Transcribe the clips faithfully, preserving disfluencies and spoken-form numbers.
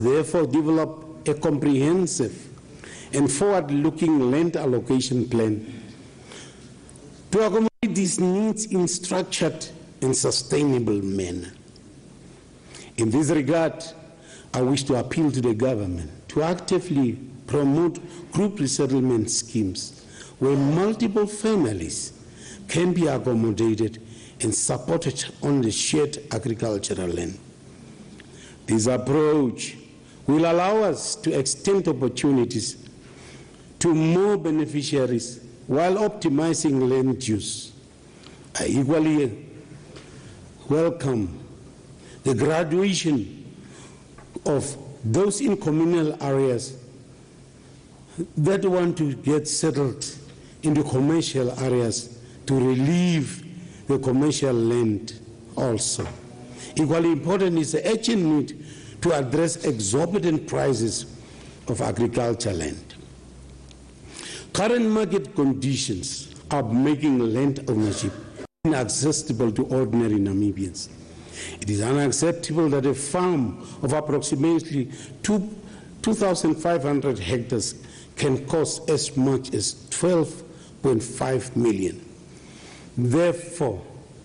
therefore develop a comprehensive and forward-looking land allocation plan to accommodate these needs in structured and sustainable manner. In this regard, I wish to appeal to the government to actively promote group resettlement schemes where multiple families can be accommodated and supported on the shared agricultural land. This approach will allow us to extend opportunities to more beneficiaries while optimizing land use. I equally welcome the graduation of those in communal areas that want to get settled into commercial areas to relieve the commercial land also. Equally important is the urgent need to address exorbitant prices of agricultural land. Current market conditions are making land ownership inaccessible to ordinary Namibians. It is unacceptable that a farm of approximately two thousand five hundred hectares can cost as much as twelve point five million. Therefore,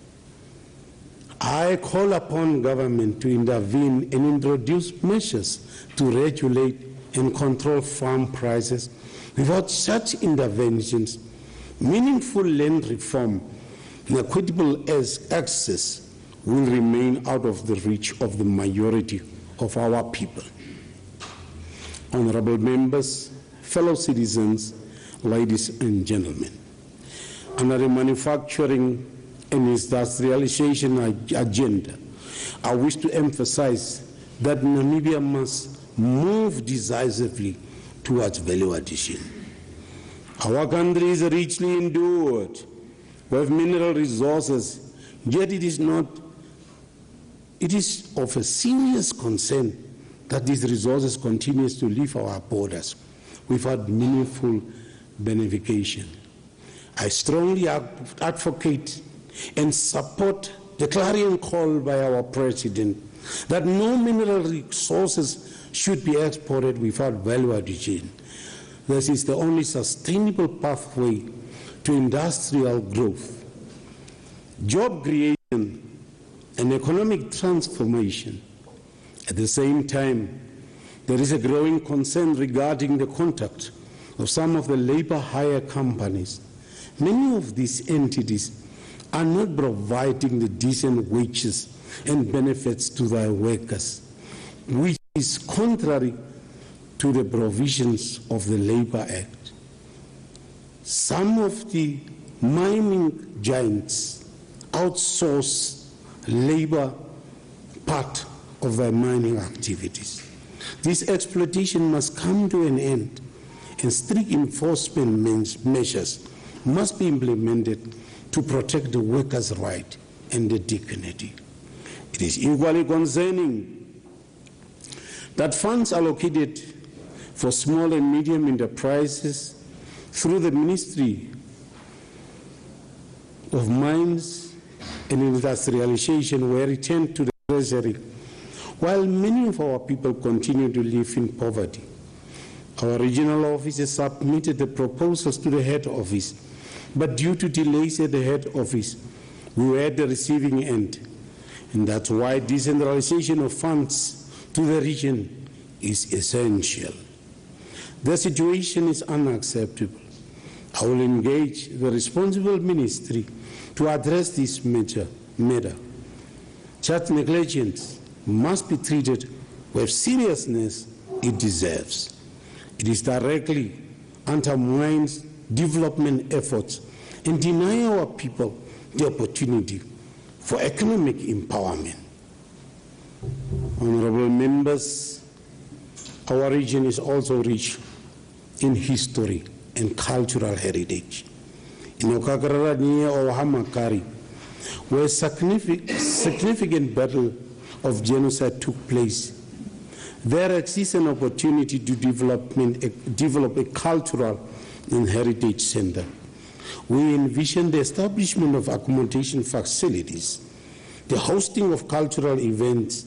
I call upon government to intervene and introduce measures to regulate and control farm prices. Without such interventions, meaningful land reform and equitable access will remain out of the reach of the majority of our people. Honorable members, fellow citizens, ladies and gentlemen, under the manufacturing and industrialization agenda, I wish to emphasize that Namibia must move decisively towards value addition. Our country is richly endowed with mineral resources, yet it is not, it is of a serious concern that these resources continue to leave our borders without meaningful beneficiation. I strongly advocate and support the clarion call by our President that no mineral resources should be exported without value addition. This is the only sustainable pathway to industrial growth, job creation, and economic transformation. At the same time, there is a growing concern regarding the conduct of some of the labor hire companies. Many of these entities are not providing the decent wages and benefits to their workers, which is contrary to the provisions of the Labor Act. Some of the mining giants outsource labor part of their mining activities. This exploitation must come to an end, and strict enforcement measures must be implemented to protect the workers' right and their dignity. It is equally concerning that funds allocated for small and medium enterprises through the Ministry of Mines and Industrialization were returned to the Treasury, while many of our people continue to live in poverty. Our regional offices submitted the proposals to the head office, but due to delays at the head office, we were at the receiving end. And that's why decentralization of funds to the region is essential. The situation is unacceptable. I will engage the responsible ministry to address this matter. Such negligence must be treated with seriousness it deserves. It is directly undermines development efforts and deny our people the opportunity for economic empowerment. Honorable members, our region is also rich in history and cultural heritage. In Okakarara near Ohamakari, where significant, significant battle of genocide took place, there exists an opportunity to development, develop a cultural and heritage center. We envision the establishment of accommodation facilities, the hosting of cultural events,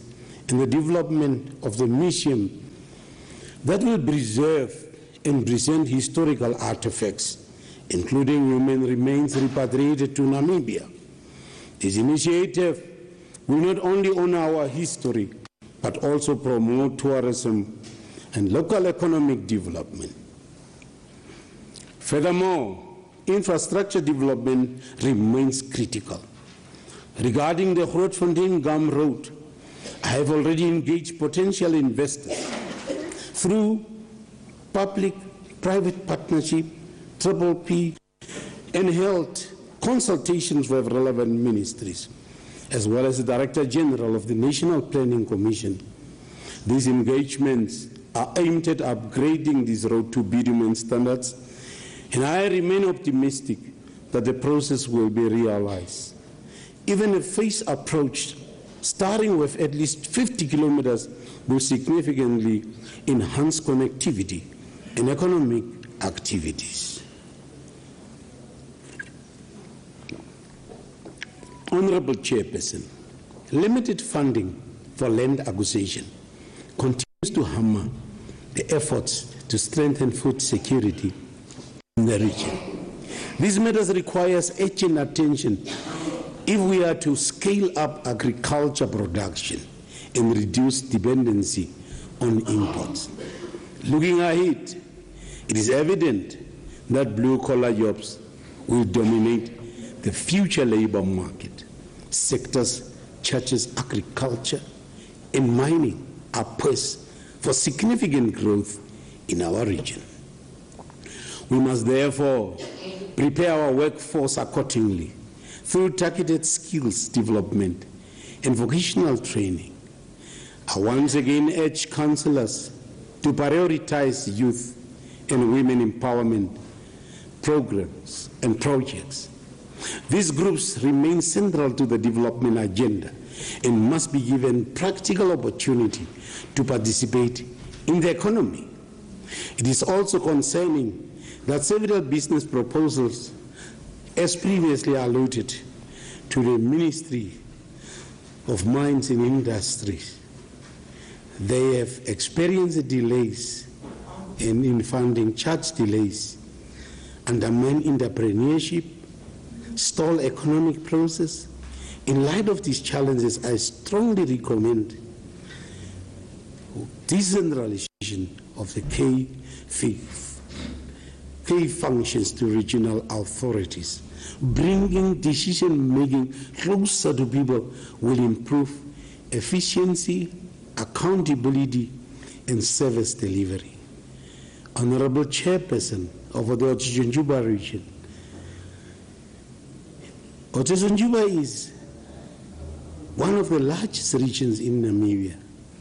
and the development of the museum that will preserve and present historical artifacts, including human remains repatriated to Namibia. This initiative will not only honor our history, but also promote tourism and local economic development. Furthermore, infrastructure development remains critical. Regarding the Grootfontein Gum Road, I have already engaged potential investors through public-private partnership, Triple P, and held consultations with relevant ministries, as well as the Director General of the National Planning Commission. These engagements are aimed at upgrading this road to bitumen standards, and I remain optimistic that the process will be realized. Even a phased approach, starting with at least fifty kilometers, will significantly enhance connectivity and economic activities. Honorable Chairperson, limited funding for land acquisition continues to hammer the efforts to strengthen food security in the region. These matters requires urgent attention if we are to scale up agriculture production and reduce dependency on imports. Looking ahead, it is evident that blue-collar jobs will dominate the future labor market. Sectors such as agriculture and mining are poised for significant growth in our region. We must therefore prepare our workforce accordingly through targeted skills development and vocational training. I once again urge councillors to prioritize youth and women empowerment programs and projects. These groups remain central to the development agenda and must be given practical opportunity to participate in the economy. It is also concerning that several business proposals, as previously alluded to the Ministry of Mines and Industries, they have experienced delays and in funding, charge delays, undermine entrepreneurship, stall economic process. In light of these challenges, I strongly recommend decentralization of the key, key functions to regional authorities. Bringing decision-making closer to people will improve efficiency, accountability, and service delivery. Honorable Chairperson of the Otjozondjuba region, Otjozondjuba is one of the largest regions in Namibia,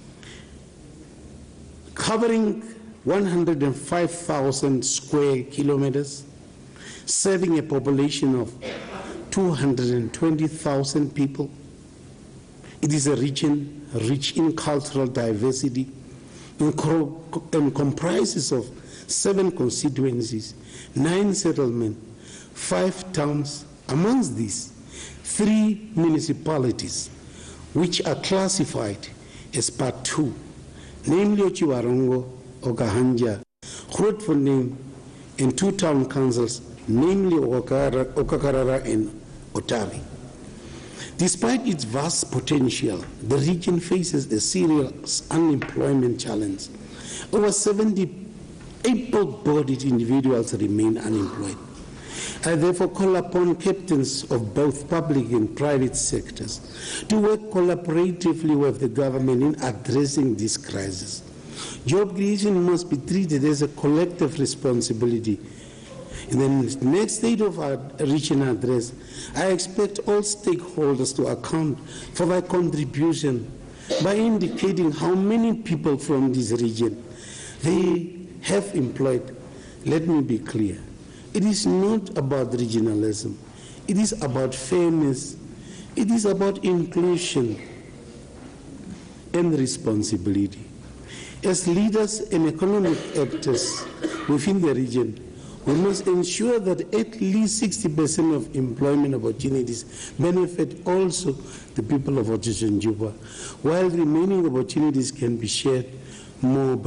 covering one hundred five thousand square kilometers, serving a population of two hundred twenty thousand people. It is a region rich in cultural diversity and comprises of seven constituencies, nine settlements, five towns. Amongst these, three municipalities, which are classified as Part two, namely Otjiwarongo, Okahanja, Grootfontein, and two town councils, namely Okakarara and Otavi. Despite its vast potential, the region faces a serious unemployment challenge. Over seventy able-bodied individuals remain unemployed. I therefore call upon captains of both public and private sectors to work collaboratively with the government in addressing this crisis. Job creation must be treated as a collective responsibility. In the next state of our regional address, I expect all stakeholders to account for their contribution by indicating how many people from this region they have employed. Let me be clear. It is not about regionalism. It is about fairness. It is about inclusion and responsibility. As leaders and economic actors within the region, We must ensure that at least sixty percent of employment opportunities benefit also the people of Ochichen Juba, while remaining opportunities can be shared more